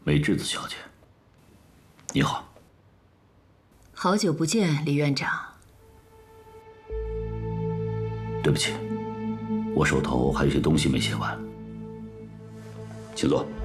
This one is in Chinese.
美智子小姐，你好。 好久不见，李院长。 对不起，我手头还有些东西没写完，请坐。